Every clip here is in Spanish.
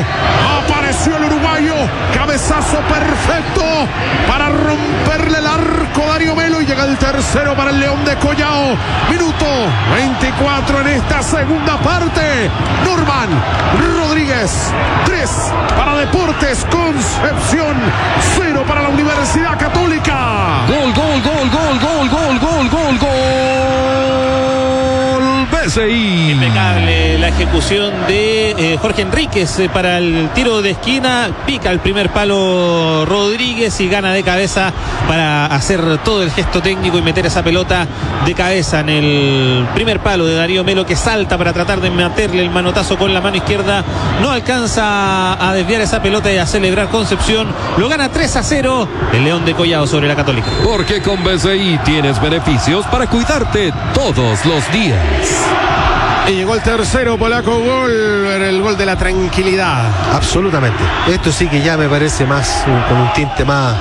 Apareció el uruguayo. Cabezazo perfecto para romperle el arco a Darío Melo. Y llega el tercero para el León de Collao. Minuto 24 en esta segunda parte. Norman Rodríguez. 3 para Deportes Concepción. 0 para la Universidad Católica. Gol. BCI. Impecable la ejecución de Jorge Enríquez para el tiro de esquina. Pica el primer palo Rodríguez y gana de cabeza para hacer todo el gesto técnico y meter esa pelota de cabeza en el primer palo de Darío Melo, que salta para tratar de meterle el manotazo con la mano izquierda. No alcanza a desviar esa pelota y a celebrar Concepción. Lo gana 3-0 el León de Collao sobre la Católica. Porque con BCI tienes beneficios para cuidarte todos los días. Y llegó el tercero polaco, gol, el gol de la tranquilidad. Absolutamente. Esto sí que ya me parece más con un tinte más.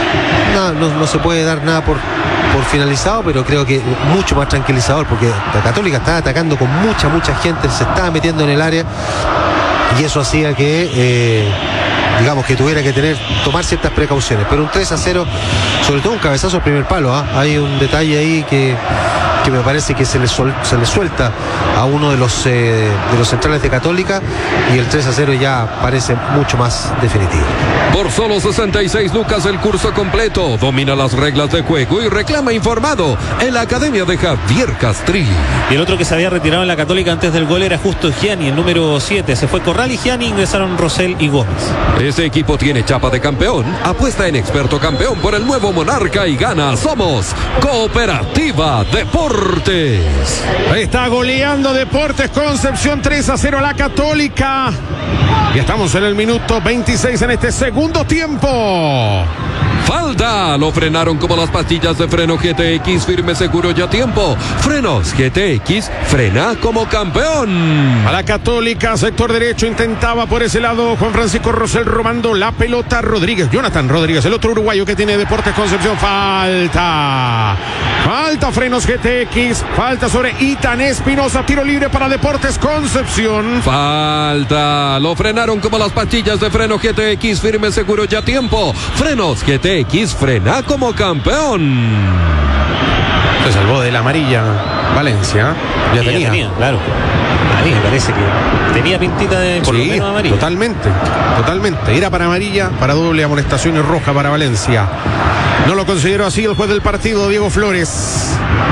No se puede dar nada por finalizado, pero creo que mucho más tranquilizador, porque la Católica estaba atacando con mucha gente, se estaba metiendo en el área, y eso hacía que digamos que tuviera que tomar ciertas precauciones. Pero un 3-0, sobre todo un cabezazo al primer palo, hay un detalle ahí que me parece que se le suelta a uno de los centrales de Católica, y el 3-0 ya parece mucho más definitivo. Por solo 66 lucas el curso completo. Domina las reglas de juego y reclama informado en la academia de Javier Castrilli. Y el otro que se había retirado en la Católica antes del gol era justo Gianni, el número 7. Se fue Corral y Gianni, ingresaron Rosell y Gómez. Este equipo tiene chapa de campeón. Apuesta en Experto Campeón por el nuevo Monarca y gana. Somos Cooperativa Deportes. Está goleando Deportes Concepción 3-0 a la Católica. Y estamos en el minuto 26 en este segundo tiempo. Falta, lo frenaron como las pastillas de freno GTX, firme, seguro y a tiempo. Frenos GTX, frena como campeón. A la Católica, sector derecho, intentaba por ese lado Juan Francisco Rosell robando la pelota. Jonathan Rodríguez, el otro uruguayo que tiene Deportes Concepción. Falta frenos GTX, falta sobre Itan Espinosa, tiro libre para Deportes Concepción. Falta, lo frenaron como las pastillas de freno GTX, firme, seguro y a tiempo. Frenos GTX, frena como campeón. Se salvó de la amarilla Valencia. Ya tenía, claro. A mí me parece que tenía pintita de por lo menos amarilla. Totalmente. Era para amarilla, para doble amonestación y roja para Valencia. No lo consideró así el juez del partido, Diego Flores.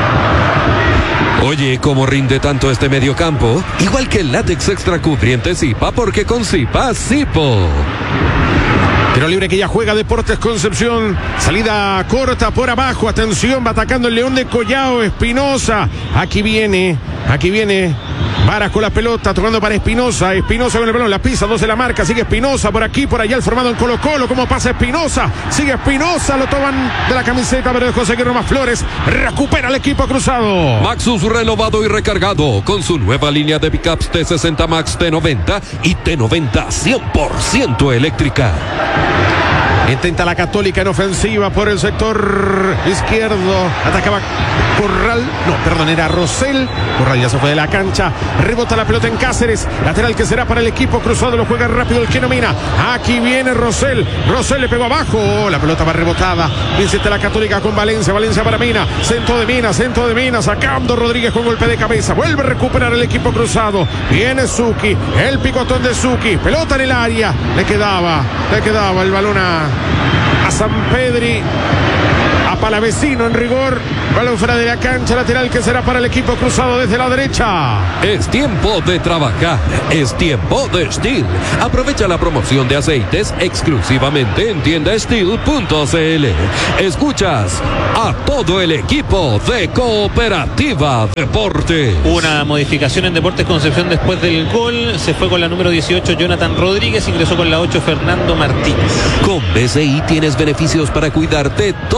Oye, ¿cómo rinde tanto este mediocampo? Igual que el látex extra cubriente Zipa, porque con Zipa, Zipo. Tiro libre que ya juega Deportes Concepción. Salida corta por abajo. Atención, va atacando el León de Collao. Espinosa. Aquí viene. Varas con la pelota, tocando para Espinosa. Espinosa con el balón, la pisa, 2 de la marca. Sigue Espinosa por aquí, por allá, el formado en Colo-Colo. ¿Cómo pasa Espinosa? Sigue Espinosa, lo toman de la camiseta, pero dejó seguir nomás Flores. Recupera el equipo cruzado. Maxus renovado y recargado con su nueva línea de pickups T60 Max, T90 y T90 100% eléctrica. Intenta la Católica en ofensiva por el sector izquierdo. Atacaba Corral. Era Rosell. Corral ya se fue de la cancha. Rebota la pelota en Cáceres. Lateral que será para el equipo cruzado. Lo juega rápido el que nomina. Aquí viene Rosell. Rosell le pegó abajo. La pelota va rebotada. Insiste la Católica con Valencia. Valencia para Mina. Centro de Mina. Sacando Rodríguez con golpe de cabeza. Vuelve a recuperar el equipo cruzado. Viene Zucchi. El picotón de Zucchi. Pelota en el área. Le quedaba el balón a Sampedri, a Palavecino en rigor. Balón fuera de la cancha, lateral que será para el equipo cruzado desde la derecha. Es tiempo de trabajar, es tiempo de Steel. Aprovecha la promoción de aceites exclusivamente en tiendasteel.cl. Escuchas a todo el equipo de Cooperativa Deportes. Una modificación en Deportes Concepción después del gol. Se fue con la número 18 Jonathan Rodríguez, ingresó con la 8 Fernando Martínez. Con BCI tienes beneficios para cuidarte todos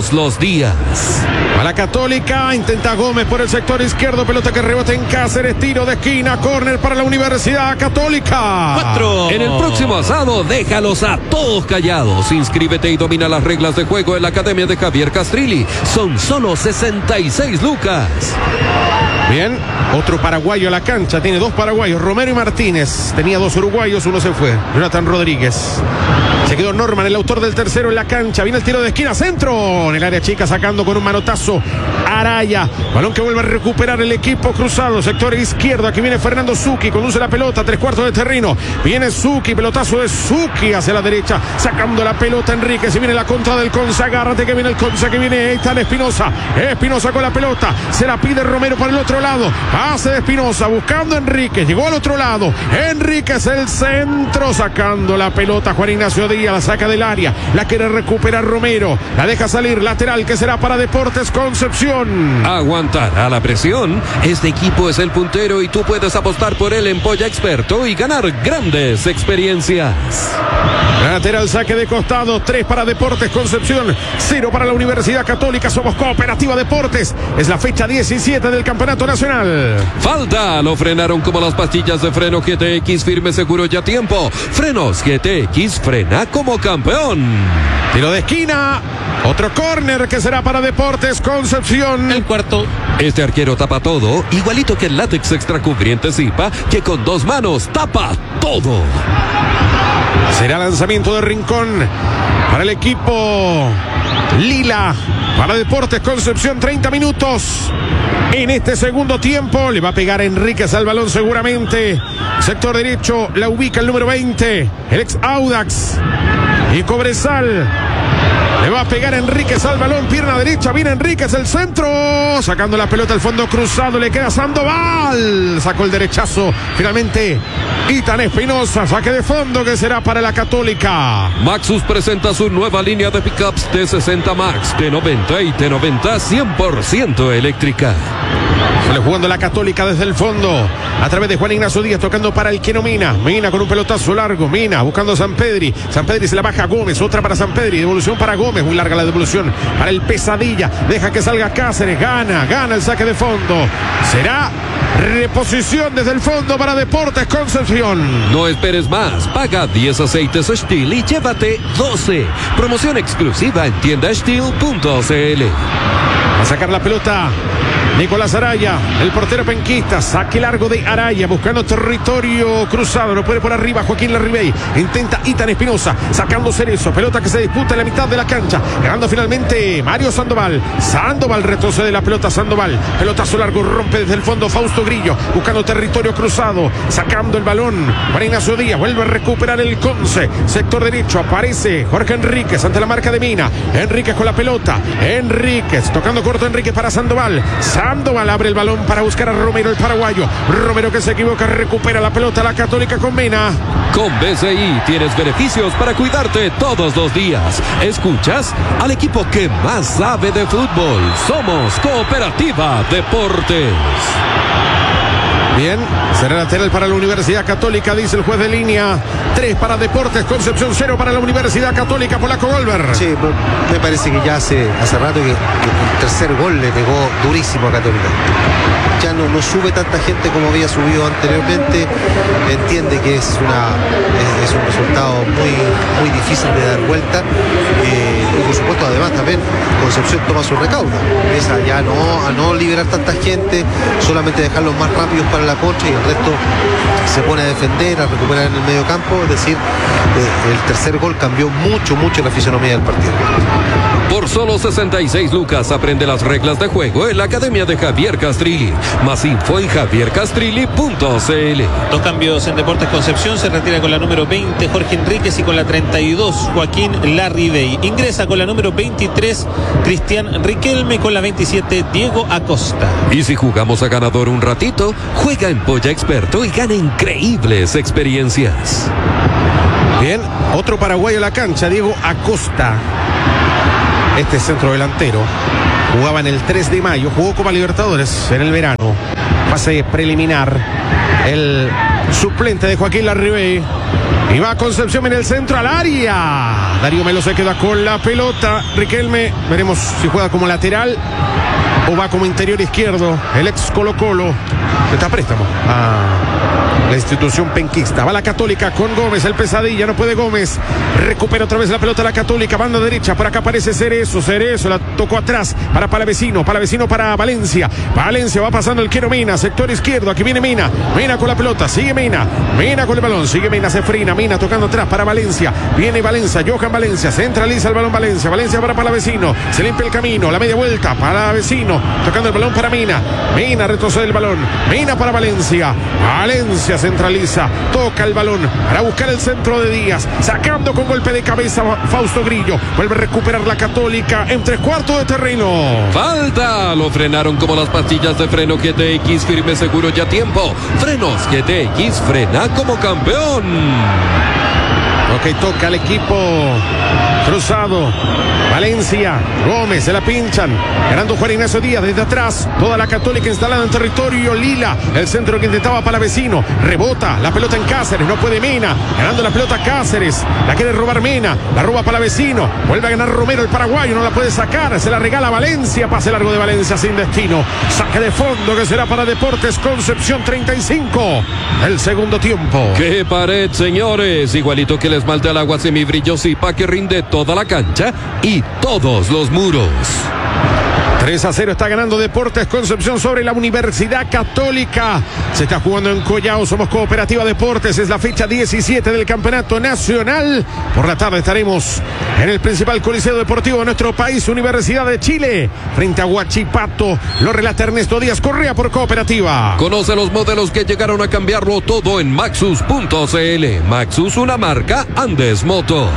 todos los días. A la Católica, intenta Gómez por el sector izquierdo, pelota que rebota en Cáceres, tiro de esquina, córner para la Universidad Católica. 4. En el próximo asado, déjalos a todos callados. Inscríbete y domina las reglas de juego en la Academia de Javier Castrilli. Son solo 66 lucas. Bien, otro paraguayo a la cancha, tiene 2 paraguayos, Romero y Martínez. Tenía 2 uruguayos, uno se fue, Jonathan Rodríguez. Se quedó Norman, el autor del tercero en la cancha. Viene el tiro de esquina, centro. En el área chica, sacando con un manotazo Araya. Balón que vuelve a recuperar el equipo cruzado. Sector izquierdo. Aquí viene Fernando Zucchi. Conduce la pelota, 3/4 de terreno. Viene Zucchi, pelotazo de Zucchi hacia la derecha. Sacando la pelota Enríquez. Y viene la contra del Conce. Agárrate que viene el Conce, que viene Eitan Espinosa. Espinosa con la pelota. Se la pide Romero por el otro lado. Pase de Espinosa buscando a Enríquez. Llegó al otro lado. Enríquez el centro. Sacando la pelota Juan Ignacio Díaz. La saca del área, la quiere recuperar Romero, la deja salir, lateral que será para Deportes Concepción. Aguantará la presión. Este equipo es el puntero y tú puedes apostar por él en Polla Experto y ganar grandes experiencias. Lateral, saque de costado, 3 para Deportes Concepción, 0 para la Universidad Católica. Somos Cooperativa Deportes. Es la fecha 17 del Campeonato Nacional. Falta, lo frenaron como las pastillas de freno GTX, firme, seguro y a tiempo. Frenos GTX, frena como campeón. Tiro de esquina, otro córner que será para Deportes Concepción. El cuarto. Este arquero tapa todo, igualito que el látex extracubriente Zipa, que con 2 manos tapa todo. Será lanzamiento de Rincón para el equipo Lila. Para Deportes Concepción, 30 minutos. En este segundo tiempo le va a pegar Enríquez al balón seguramente. Sector derecho la ubica el número 20, el ex Audax. Y Cobresal le va a pegar Enríquez al balón, pierna derecha, viene Enríquez, el centro, sacando la pelota al fondo cruzado, le queda Sandoval, sacó el derechazo, finalmente Eitan Espinosa, saque de fondo que será para la Católica. Maxus presenta su nueva línea de pickups T60 Max, T90 y T90 100% eléctrica. Sale jugando la Católica desde el fondo, a través de Juan Ignacio Díaz, tocando para el Queno Mina. Mina con un pelotazo largo, Mina buscando a Sanpedri. Sanpedri se la baja a Gómez, otra para Sanpedri, devolución para Gómez, muy larga la devolución para el Pesadilla. Deja que salga Cáceres, gana el saque de fondo. Será reposición desde el fondo para Deportes Concepción. No esperes más, paga 10 aceites Steel y llévate 12. Promoción exclusiva en tiendasteel.cl. A sacar la pelota Nicolás Araya, el portero penquista, saque largo de Araya, buscando territorio cruzado, no puede por arriba Joaquín Larribey, intenta Eitan Espinosa, sacando Cerezo, pelota que se disputa en la mitad de la cancha, ganando finalmente Mario Sandoval, retrocede la pelota Sandoval, pelotazo largo, rompe desde el fondo Fausto Grillo, buscando territorio cruzado, sacando el balón, Juan Ignacio Díaz, vuelve a recuperar el Conce, sector derecho, aparece Jorge Enríquez ante la marca de Mina, Enríquez con la pelota, Enríquez, tocando corto Enríquez para Sandoval abre el balón para buscar a Romero, el paraguayo. Romero que se equivoca, recupera la pelota la Católica con Mena. Con BCI tienes beneficios para cuidarte todos los días. Escuchas al equipo que más sabe de fútbol. Somos Cooperativa Deportes. Bien, será lateral para la Universidad Católica, dice el juez de línea. 3 para Deportes Concepción, 0 para la Universidad Católica. Polaco Golver. Sí, me parece que ya hace rato que el tercer gol le pegó durísimo a Católica. Ya no sube tanta gente como había subido anteriormente. Entiende que es un resultado muy difícil de dar vuelta. Y por supuesto, además también Concepción toma su recaudo. Empieza ya a no liberar tanta gente, solamente dejarlos más rápidos para la contra y el resto se pone a defender, a recuperar en el medio campo. Es decir, el tercer gol cambió mucho la fisonomía del partido. Por solo 66 lucas aprende las reglas de juego en la Academia de Javier Castrilli. Más info en javiercastrilli.cl. 2 cambios en Deportes Concepción. Se retira con la número 20 Jorge Enríquez y con la 32 Joaquín Larribey. Ingresa con la número 23 Cristian Riquelme, con la 27 Diego Acosta. Y si jugamos a ganador un ratito, juega en Polla Experto y gana increíbles experiencias. Bien, otro paraguayo en la cancha, Diego Acosta. Este centro delantero jugaba en el 3 de mayo, jugó Copa Libertadores en el verano, fase preliminar. El suplente de Joaquín Larribey. Y va Concepción en el centro al área. Darío Melo se queda con la pelota. Riquelme, veremos si juega como lateral o va como interior izquierdo. El ex Colo-Colo está a préstamo a la institución penquista. Va la Católica con Gómez, el pesadilla, no puede Gómez. Recupera otra vez la pelota la Católica, banda derecha, por acá aparece Cerezo, la tocó atrás para Palavecino para Valencia. Valencia va pasando el Quiero Mina, sector izquierdo, aquí viene Mina con la pelota, sigue Mina con el balón, sigue Mina, se frena, Mina tocando atrás para Valencia, viene Valencia, Johan Valencia, centraliza el balón Valencia para Palavecino, se limpia el camino, la media vuelta, Palavecino, tocando el balón para Mina retrocede el balón, Mina para Valencia centraliza, toca el balón para buscar el centro de Díaz, sacando con golpe de cabeza Fausto Grillo, vuelve a recuperar la Católica en 3/4 de terreno. Falta, lo frenaron como las pastillas de freno GTX, firme, seguro y a tiempo. Frenos GTX, frena como campeón. Ok, toca el equipo cruzado. Valencia, Gómez, se la pinchan. Ganando Juan Ignacio Díaz desde atrás. Toda la Católica instalada en territorio lila. El centro que intentaba Palavecino. Rebota la pelota en Cáceres. No puede Mena. Ganando la pelota Cáceres. La quiere robar Mena. La roba Palavecino. Vuelve a ganar Romero, el paraguayo. No la puede sacar. Se la regala Valencia. Pase largo de Valencia sin destino. Saque de fondo que será para Deportes Concepción 35. El segundo tiempo. ¡Qué pared, señores! Igualito que el esmalte al agua semibrillosa que rinde toda la cancha y todos los muros. 3-0 está ganando Deportes Concepción sobre la Universidad Católica. Se está jugando en Collao. Somos Cooperativa Deportes. Es la fecha 17 del Campeonato Nacional. Por la tarde estaremos en el principal coliseo deportivo de nuestro país, Universidad de Chile, frente a Huachipato. Lo relata Ernesto Díaz Correa por Cooperativa. Conoce los modelos que llegaron a cambiarlo todo en Maxus.cl. Maxus, una marca Andes Motor.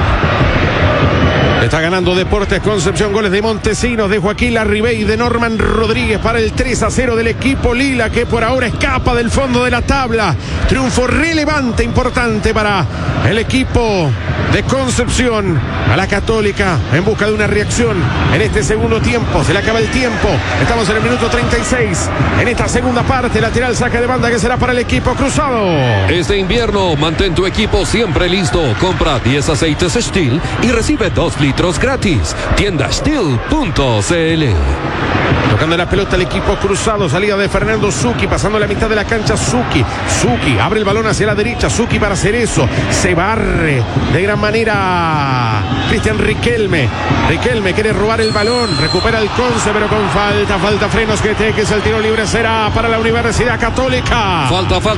Está ganando Deportes Concepción, goles de Montesinos, de Joaquín Larribey y de Norman Rodríguez para el 3-0 del equipo lila, que por ahora escapa del fondo de la tabla. Triunfo relevante, importante para el equipo de Concepción. A la Católica en busca de una reacción en este segundo tiempo. Se le acaba el tiempo. Estamos en el minuto 36. En esta segunda parte, lateral saque de banda que será para el equipo cruzado. Este invierno, mantén tu equipo siempre listo. Compra 10 aceites Steel y recibe 2 litros gratis. Tienda Steel.cl. Tocando la pelota el equipo cruzado. Salida de Fernando Zucchi, pasando la mitad de la cancha. Zucchi abre el balón hacia la derecha. Zucchi para Cerezo. Se barre de gran manera Cristian Riquelme quiere robar el balón. Recupera el Conce, pero con falta frenos GTX. El tiro libre será para la Universidad Católica.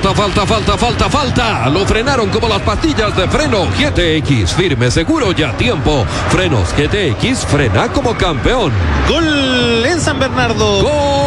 Falta. Lo frenaron como las pastillas de freno GTX, firme, seguro y a tiempo. Frenos GTX, frena como campeón. Gol en San Bernardo.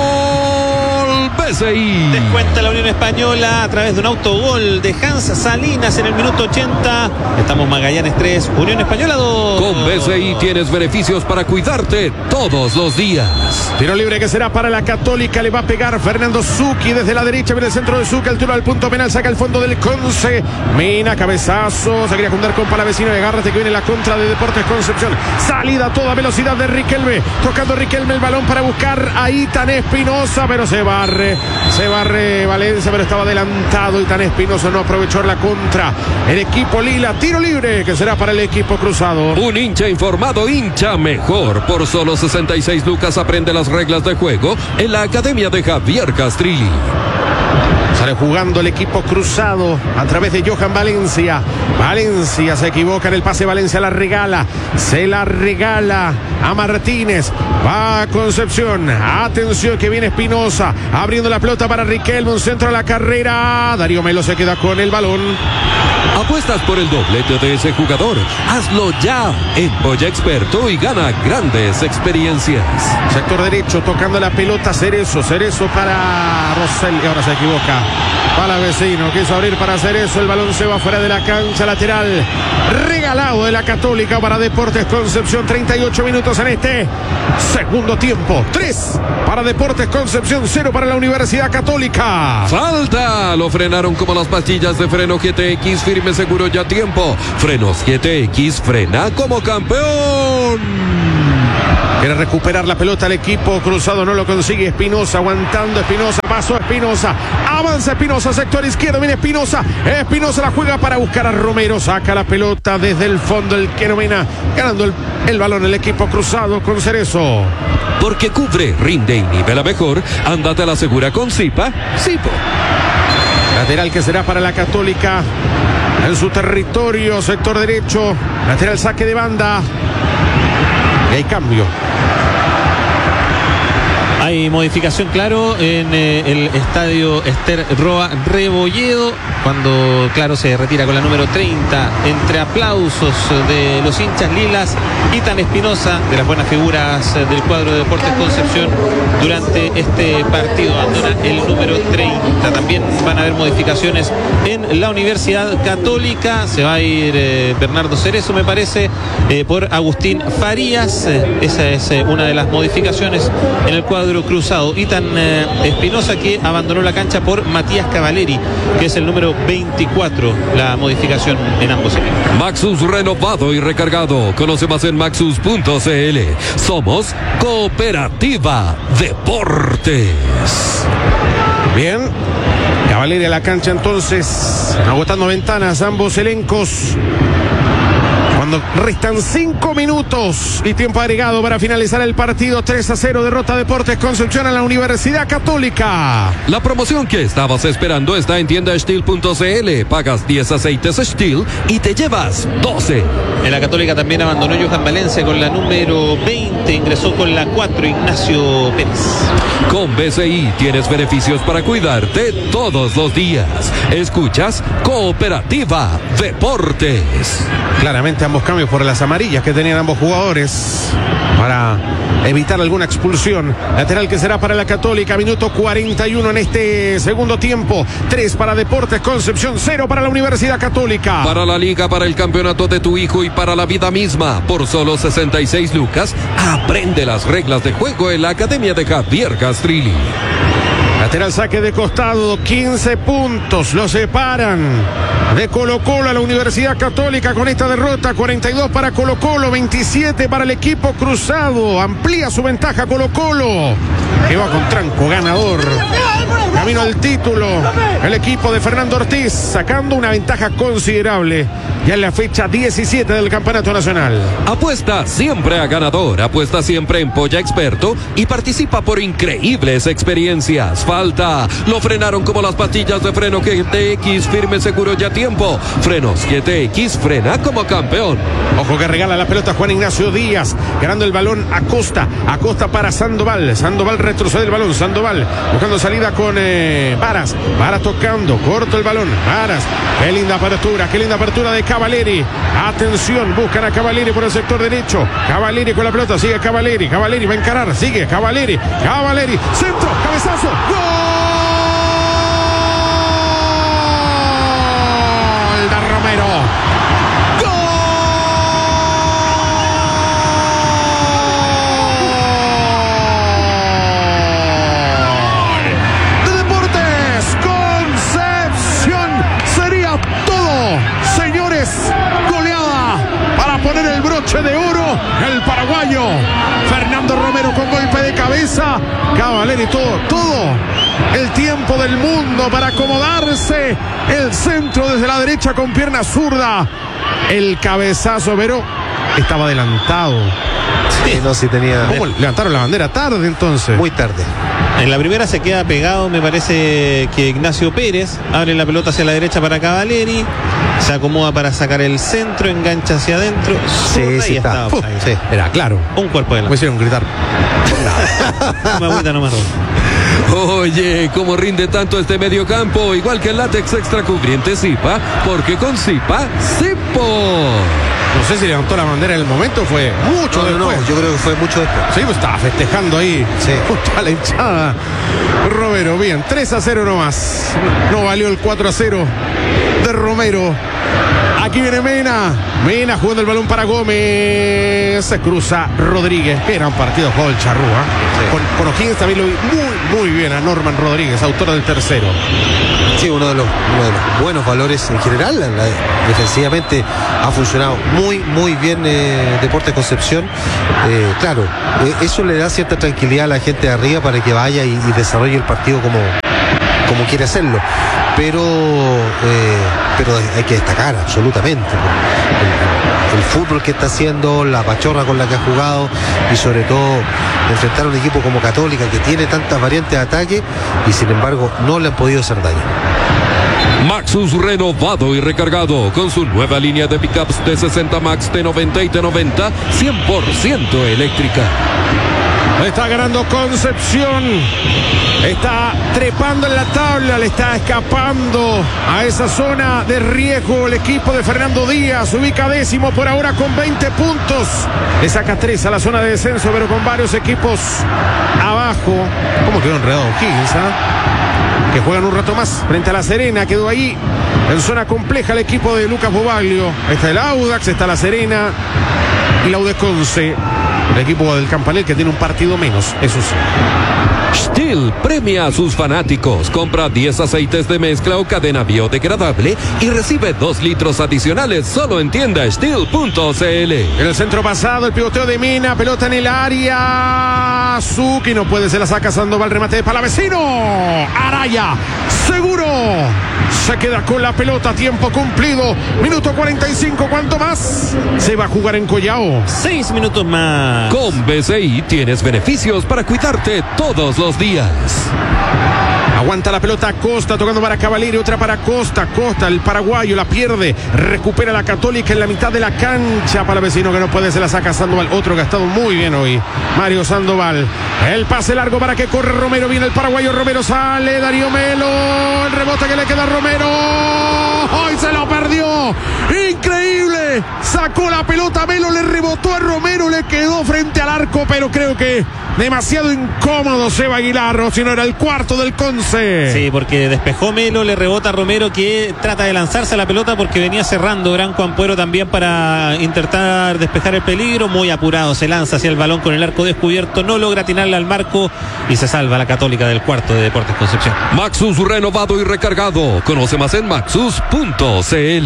Gol BCI. Descuenta la Unión Española a través de un autogol de Hans Salinas en el minuto 80. Estamos Magallanes 3, Unión Española 2. Con BCI tienes beneficios para cuidarte todos los días. Tiro libre que será para la Católica. Le va a pegar Fernando Zucchi desde la derecha. Viene el centro de Zucchi. El tiro al punto penal. Saca el fondo del Conce. Mena, cabezazo. Se quería juntar con Palavecino. Y agárrate que viene la contra de Deportes Concepción. Salida a toda velocidad de Riquelme. Tocando Riquelme el balón para buscar a Itán Espinosa. Pero se barre Valencia. Pero estaba adelantado. Itán Espinosa no aprovechó la contra. El equipo lila. Tiro libre que será para el equipo cruzado. Un hincha informado, hincha mejor. Por solo 66 lucas aprende las reglas de juego en la Academia de Javier Castrilli. Sale jugando el equipo cruzado a través de Johan Valencia. Valencia se equivoca en el pase. Valencia se la regala a Martínez. Va a Concepción. Atención que viene Espinosa. Abriendo la pelota para Riquelme. Un centro a la carrera. Darío Melo se queda con el balón. ¿Apuestas por el doblete de ese jugador? Hazlo ya en Boya Experto y gana grandes experiencias. Sector derecho tocando la pelota Cerezo para Rosell y ahora se equivoca. Palavecino quiso abrir para Cerezo. El balón se va fuera de la cancha. Lateral regalado de la Católica para Deportes Concepción. 38 minutos en este segundo tiempo. 3 para Deportes Concepción, 0 para la Universidad Católica. Falta. Lo frenaron como las pastillas de freno GTX, firme, seguro y a tiempo. Frenos GTX, frena como campeón. Quiere recuperar la pelota el equipo cruzado, no lo consigue. Espinosa aguantando, Espinosa, pasó Espinosa, avanza Espinosa, sector izquierdo, viene Espinosa, Espinosa la juega para buscar a Romero, saca la pelota desde el fondo, el Queromena, ganando el balón el equipo cruzado con Cerezo. Porque cubre, rinde y nivela mejor, ándate a la segura con Zipa, Zipo. Lateral que será para la Católica en su territorio, sector derecho, lateral saque de banda. Y hay cambio. Hay modificación, claro, en el estadio Ester Roa Rebolledo, cuando, claro, se retira con la número 30, entre aplausos de los hinchas lilas, Ethan Espinosa, de las buenas figuras del cuadro de Deportes Concepción, durante este partido abandona el número 30. También van a haber modificaciones en la Universidad Católica, se va a ir Bernardo Cerezo, me parece, por Agustín Farías, esa es una de las modificaciones en el cuadro cruzado. Ethan Espinosa, que abandonó la cancha por Matías Cavaleri, que es el número 24, la modificación en ambos equipos. Maxus renovado y recargado. Conoce más en maxus.cl. Somos Cooperativa Deportes. Bien, Cavaleri a la cancha entonces, agotando ventanas ambos elencos. Cuando restan 5 minutos y tiempo agregado para finalizar el partido, 3-0, derrota Deportes Concepción a la Universidad Católica. La promoción que estabas esperando está en tiendastil.cl. Pagas 10 aceites Steel y te llevas 12. En la Católica también abandonó Johan Valencia con la número 20, ingresó con la 4 Ignacio Pérez. Con BCI tienes beneficios para cuidarte todos los días. Escuchas Cooperativa Deportes. Claramente ambos cambios por las amarillas que tenían ambos jugadores para evitar alguna expulsión. Lateral que será para la Católica, minuto 41 en este segundo tiempo. 3 para Deportes Concepción, 0 para la Universidad Católica. Para la liga, para el campeonato de tu hijo y para la vida misma, por solo 66 lucas, aprende las reglas de juego en la Academia de Javier Castrilli. Lateral saque de costado, 15 puntos lo separan de Colo-Colo a la Universidad Católica con esta derrota. 42 para Colo-Colo, 27 para el equipo cruzado. Amplía su ventaja Colo-Colo, que va con tranco ganador. Camino al título el equipo de Fernando Ortiz, sacando una ventaja considerable ya en la fecha 17 del Campeonato Nacional. Apuesta siempre a ganador, apuesta siempre en Polla Experto y participa por increíbles experiencias. Falta, lo frenaron como las pastillas de freno GTX, firme, seguro y a tiempo. Frenos GTX, frena como campeón. Ojo que regala la pelota Juan Ignacio Díaz, ganando el balón Acosta para Sandoval. Sandoval retrocede el balón, Sandoval buscando salida con Varas tocando, corto el balón, Varas, qué linda apertura de Cavaleri. Atención, buscan a Cavaleri por el sector derecho. Cavaleri con la pelota, sigue Cavaleri va a encarar, sigue Cavaleri, centro, cabezazo, ¡gol de Romero! Poner el broche de oro el paraguayo Fernando Romero con golpe de cabeza. Cavaleri, todo el tiempo del mundo para acomodarse. El centro desde la derecha con pierna zurda. El cabezazo, pero estaba adelantado. Sí, no, sí tenía. ¿Cómo levantaron la bandera tarde entonces? Muy tarde. En la primera se queda pegado, me parece que Ignacio Pérez abre la pelota hacia la derecha para Cavaleri, se acomoda para sacar el centro, engancha hacia adentro. Sí, está. Sí, era claro. Un cuerpo de la. Me hicieron gritar. No me agüita, no me robo. Oye, ¿cómo rinde tanto este mediocampo? Igual que el látex extra cubriente Zipa, porque con Zipa, Zipo. No sé si levantó la bandera en el momento, fue mucho después. No, yo creo que fue mucho después. Sí, pues estaba festejando ahí, sí, justo a la hinchada. Romero, bien, 3-0 nomás. No valió el 4-0 de Romero Aquí viene Mena. Mena jugando el balón para Gómez. Se cruza Rodríguez. Era un partido con el Charrúa. Sí. Con O'Higgins también lo vi muy bien a Norman Rodríguez, autor del tercero. Sí, uno de los buenos valores en general. Defensivamente ha funcionado muy bien Deportes Concepción. Claro, eso le da cierta tranquilidad a la gente de arriba para que vaya y desarrolle el partido como quiere hacerlo. Pero hay que destacar absolutamente el fútbol que está haciendo, la pachorra con la que ha jugado y sobre todo enfrentar a un equipo como Católica que tiene tantas variantes de ataque y sin embargo no le han podido hacer daño. Maxus renovado y recargado con su nueva línea de pickups T60 Max, T90 y T90 100% eléctrica. Está ganando Concepción. Está trepando en la tabla. Le está escapando a esa zona de riesgo el equipo de Fernando Díaz. Ubica 10º por ahora con 20 puntos. Le saca 3 a la zona de descenso, pero con varios equipos abajo. ¿Cómo quedó enredado Higgins? Que juegan un rato más frente a La Serena. Quedó ahí en zona compleja el equipo de Lucas Bobaglio. Está el Audax, está La Serena y la Udeconce. El equipo del Campanil que tiene un partido menos, eso sí. Stihl premia a sus fanáticos. Compra 10 aceites de mezcla o cadena biodegradable y recibe 2 litros adicionales solo en tienda Stihl.cl. En el centro pasado, el pivoteo de Mena, pelota en el área. Suki no puede, se la saca Sandoval, remate de Palavecino. Araya, seguro. Se queda con la pelota, tiempo cumplido. Minuto 45, ¿cuánto más? Se va a jugar en Collao. 6 minutos más. Con BCI tienes beneficios para cuidarte todos los días. Aguanta la pelota Costa, tocando para Cavalieri, otra para Costa. Costa, el paraguayo, la pierde. Recupera la Católica en la mitad de la cancha. Palavecino que no puede, se la saca Sandoval. Otro que ha estado muy bien hoy, Mario Sandoval. El pase largo para que corre Romero. Viene el paraguayo, Romero sale. Darío Melo. El rebote que le queda a Romero. ¡Hoy se lo perdió! ¡Increíble! Sacó la pelota Melo, le rebotó a Romero, le quedó frente al arco, pero creo que demasiado incómodo Seba Aguilar, o si no era el cuarto del Conce. Sí, porque despejó Melo, le rebota a Romero que trata de lanzarse a la pelota porque venía cerrando Branco Ampuero también para intentar despejar el peligro. Muy apurado, se lanza hacia el balón con el arco descubierto, no logra atinarle al marco y se salva la Católica del cuarto de Deportes Concepción. Maxus renovado y recargado. Conoce más en maxus.cl.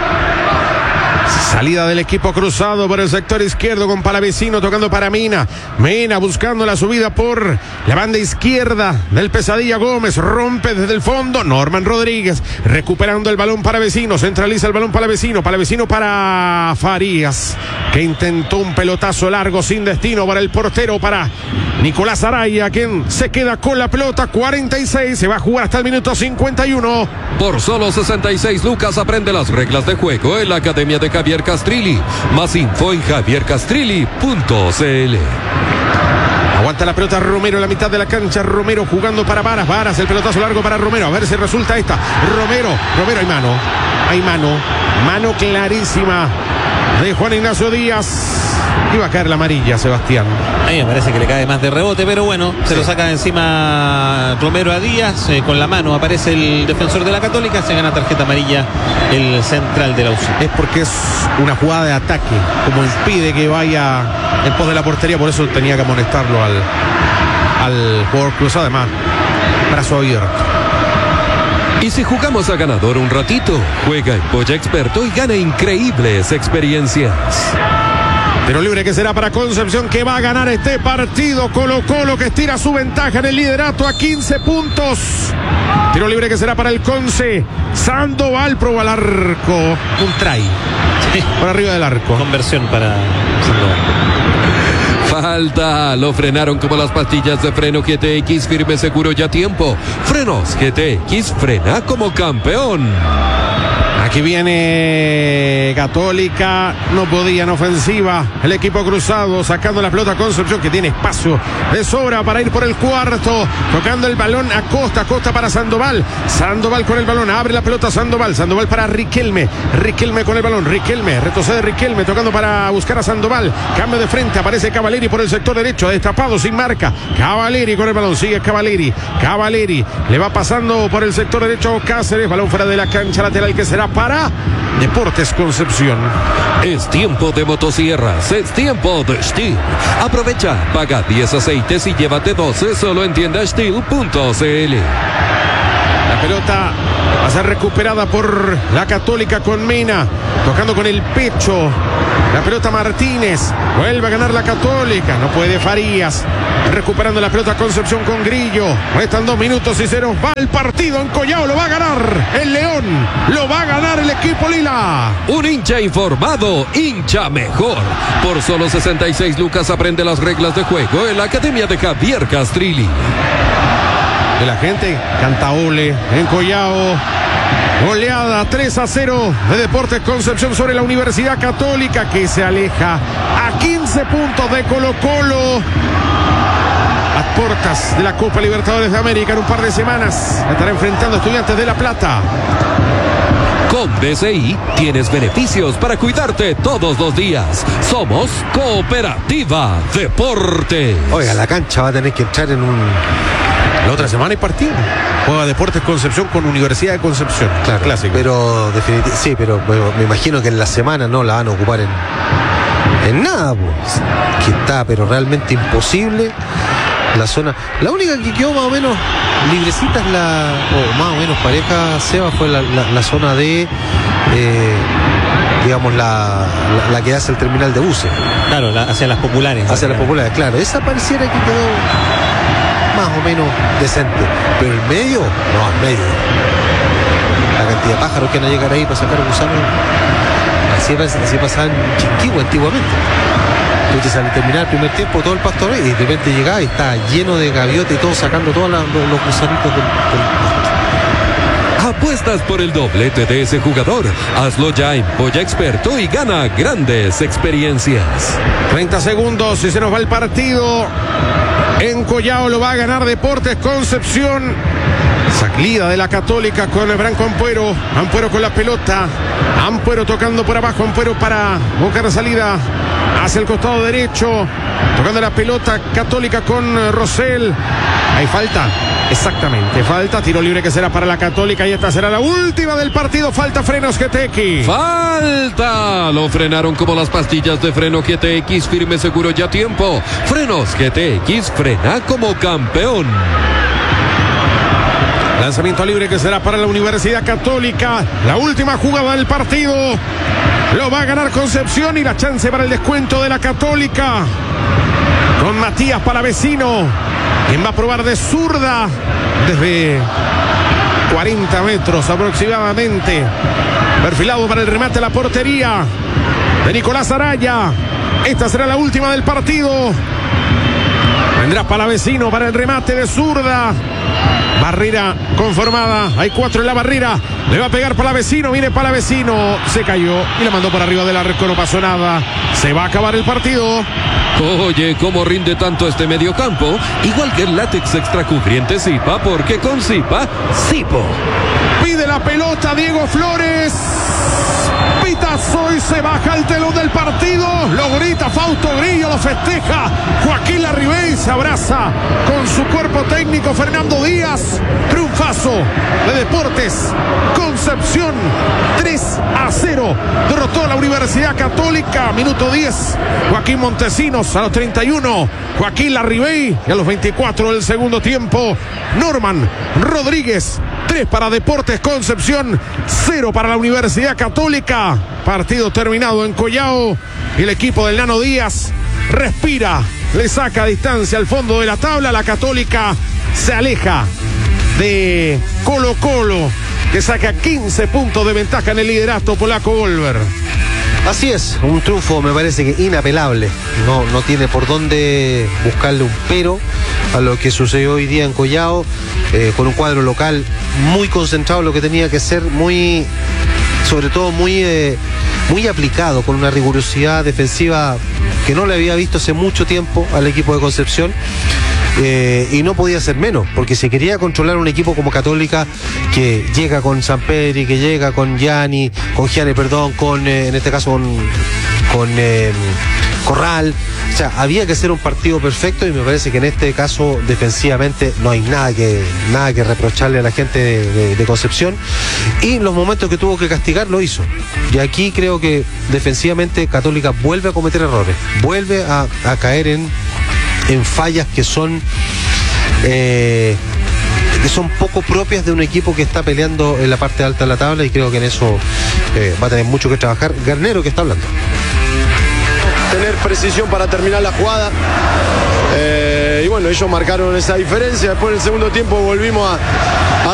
Salida del equipo cruzado por el sector izquierdo con Palavecino tocando para Mena. Mena buscando la subida por la banda izquierda del Pesadilla Gómez. Rompe desde el fondo. Norman Rodríguez recuperando el balón Palavecino. Centraliza el balón Palavecino. Palavecino para Farías, que intentó un pelotazo largo sin destino para el portero, para Nicolás Araya, quien se queda con la pelota. 46, se va a jugar hasta el minuto 51. Por solo 66 lucas aprende las reglas de juego en la Academia de Javier Castrilli. Más info en javiercastrilli.cl. Aguanta la pelota Romero en la mitad de la cancha. Romero jugando para Varas. Varas, el pelotazo largo para Romero. A ver si resulta esta. Romero, hay mano clarísima de Juan Ignacio Díaz. Iba a caer la amarilla, Sebastián. A mí me parece que le cae más de rebote, pero bueno, se lo saca de encima Romero a Díaz. Con la mano aparece el defensor de la Católica, se gana tarjeta amarilla el central de la UCI. Es porque es una jugada de ataque, como impide que vaya en pos de la portería, por eso tenía que amonestarlo al jugador cruzado, además, brazo abierto. Y si jugamos a ganador un ratito, juega en Polla Experto y gana increíbles experiencias. Tiro libre que será para Concepción, que va a ganar este partido. Colo-Colo que estira su ventaja en el liderato a 15 puntos. Tiro libre que será para el Conce. Sandoval probó al arco. Un try. Sí. Por arriba del arco. Conversión para Sandoval. Falta, lo frenaron como las pastillas de freno GTX, firme, seguro y a tiempo. Frenos GTX, frena como campeón. Aquí viene Católica, no podía en ofensiva. El equipo cruzado sacando la pelota a Concepción, que tiene espacio de sobra para ir por el cuarto. Tocando el balón a Costa, Costa para Sandoval. Sandoval con el balón, abre la pelota Sandoval. Sandoval para Riquelme. Riquelme con el balón, Riquelme, retrocede Riquelme, tocando para buscar a Sandoval. Cambio de frente, aparece Cavalieri por el sector derecho, destapado, sin marca. Cavalieri con el balón, sigue Cavalieri. Cavalieri le va pasando por el sector derecho Cáceres, balón fuera de la cancha lateral que será para para Deportes Concepción. Es tiempo de motosierras, es tiempo de Steel. Aprovecha, paga 10 aceites y llévate 12 solo en tiendasteel.cl. La pelota va a ser recuperada por la Católica con Mena, tocando con el pecho. La pelota Martínez, vuelve a ganar la Católica, no puede Farías, recuperando la pelota Concepción con Grillo. Restan 2 minutos y se nos va el partido en Collao, lo va a ganar el León, lo va a ganar el equipo lila. Un hincha informado, hincha mejor. Por solo 66 lucas aprende las reglas de juego en la Academia de Javier Castrilli. De la gente canta ole en Collao. Goleada 3-0 de Deportes Concepción sobre la Universidad Católica, que se aleja a 15 puntos de Colo-Colo. A puertas de la Copa Libertadores de América en un par de semanas. Estará enfrentando a Estudiantes de La Plata. Con DCI tienes beneficios para cuidarte todos los días. Somos Cooperativa Deporte. Oiga, la cancha va a tener que entrar en un... La otra semana hay partido. Juega Deportes Concepción con Universidad de Concepción. Claro, clásico. Pero definitivamente, sí, pero me imagino que en la semana no la van a ocupar en nada, pues. Que está, pero realmente imposible. La zona, la única que quedó más o menos librecita es o más o menos pareja, Seba, fue la zona de digamos la que hace el terminal de buses. Claro, hacia las populares. Hacia las populares, claro. Esa pareciera que quedó más o menos decente, pero el medio, no, el medio, la cantidad de pájaros que van a llegar ahí para sacar gusanos, así pasaba en Chinquihue antiguamente. Tú te sales a terminar el primer tiempo todo el pastoreo y de repente llegaba y está lleno de gaviotas y todo sacando todos los gusanitos del Apuestas por el doblete de ese jugador. Hazlo ya en Polla Experto y gana grandes experiencias. 30 segundos y se nos va el partido. En Collao lo va a ganar Deportes Concepción. Salida de la Católica con el Branco Ampuero. Ampuero con la pelota. Ampuero tocando por abajo. Ampuero para buscar salida hacia el costado derecho. Tocando la pelota Católica con Rosell. Hay falta. Exactamente, falta, tiro libre que será para la Católica y esta será la última del partido. Falta Frenos GTX. ¡Falta! Lo frenaron como las pastillas de freno GTX, firme, seguro y a tiempo. Frenos GTX, frena como campeón. Lanzamiento libre que será para la Universidad Católica. La última jugada del partido. Lo va a ganar Concepción y la chance para el descuento de la Católica. Con Matías Palavecino, quien va a probar de zurda desde 40 metros aproximadamente. Perfilado para el remate a la portería de Nicolás Araya. Esta será la última del partido. Vendrá Palavecino para el remate de zurda. Barrera conformada. Hay 4 en la barrera. Le va a pegar Palavecino. Viene Palavecino. Se cayó y la mandó por arriba del arco. No pasó nada. Se va a acabar el partido. Oye, ¿cómo rinde tanto este mediocampo? Igual que el látex extracubriente Zipa, porque con Zipa, Zipo. Pide la pelota Diego Flores. Pitazo y se baja el telón del partido. Lo grita Fausto Grillo, lo festeja Joaquín Larribey, se abraza con su cuerpo técnico Fernando Díaz. Triunfazo de Deportes Concepción, 3-0. Derrotó a la Universidad Católica. Minuto 10, Joaquín Montesinos. A los 31, Joaquín Larribey. Y a los 24 del segundo tiempo, Norman Rodríguez. 3 para Deportes Concepción, 0 para la Universidad Católica. Partido terminado en Collao. Y el equipo del Nano Díaz respira, le saca distancia al fondo de la tabla. La Católica se aleja de Colo-Colo, que saca 15 puntos de ventaja en el liderato polaco Golver. Así es, un triunfo me parece que inapelable. No tiene por dónde buscarle un pero a lo que sucedió hoy día en Collao, con un cuadro local muy concentrado en lo que tenía que ser, sobre todo muy aplicado, con una rigurosidad defensiva que no le había visto hace mucho tiempo al equipo de Concepción. Y no podía ser menos, porque si quería controlar un equipo como Católica, que llega con Sampedri, que llega con Gianni, con en este caso con Corral. O sea, había que hacer un partido perfecto y me parece que en este caso defensivamente no hay nada que reprocharle a la gente de Concepción, y los momentos que tuvo que castigar lo hizo. Y aquí creo que defensivamente Católica vuelve a cometer errores, vuelve a caer en fallas que son poco propias de un equipo que está peleando en la parte alta de la tabla, y creo que en eso va a tener mucho que trabajar Garnero, que está hablando. Tener precisión para terminar la jugada, y bueno, ellos marcaron esa diferencia. Después en el segundo tiempo volvimos a